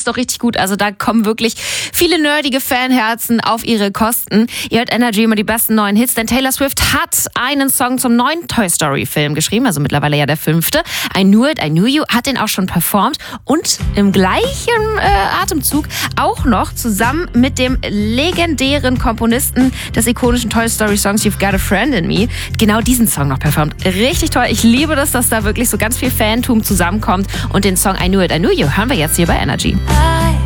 ist doch richtig gut. Also da kommen wirklich viele nerdige Fanherzen auf ihre Kosten. Ihr hört Energy, immer die besten neuen Hits, denn Taylor Swift hat einen Song zum neuen Toy Story Film geschrieben, also mittlerweile ja der 5. I Knew It, I Knew You, hat den auch schon performt und im gleichen Atemzug auch noch zusammen mit dem legendären Komponisten des ikonischen Toy Story Songs You've Got a Friend in Me genau diesen Song noch performt. Richtig toll. Ich liebe das, dass da wirklich so ganz viel Fantum zusammenkommt und den Song I Knew It, I Knew You hören wir jetzt hier bei Energy.